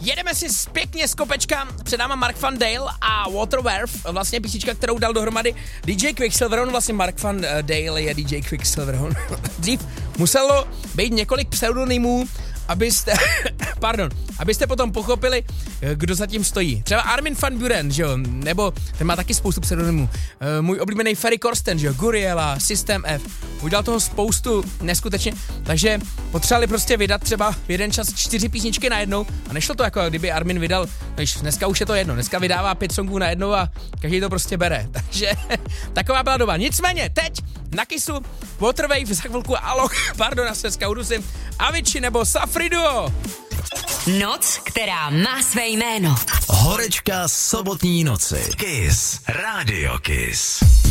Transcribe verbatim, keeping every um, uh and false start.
Jedeme si z pěkně z kopečka, před náma Mark van Dale a Waterworth, vlastně písnička, kterou dal dohromady D J Quicksilver, on vlastně Mark van Dale je D J Quicksilver. Dřív muselo být několik pseudonymů, abyste, pardon, abyste potom pochopili, kdo za tím stojí. Třeba Armin van Buuren, že jo, nebo ten má taky spoustu pseudonymů. Můj oblíbený Ferry Corsten, že jo, Guriela, System F. Udělal toho spoustu neskutečně, takže potřebovali prostě vydat třeba v jeden čas čtyři písničky najednou a nešlo to jako kdyby Armin vydal, než dneska už je to jedno, dneska vydává pět songů najednou a každý to prostě bere, takže taková byla doba. Nicméně, teď na Kissu Waterwave za chvilku Alok, pardon, se s Kaudusem, Avicii nebo Safriduo. Noc, která má své jméno. Horečka sobotní noci. Kiss. Radio Kiss.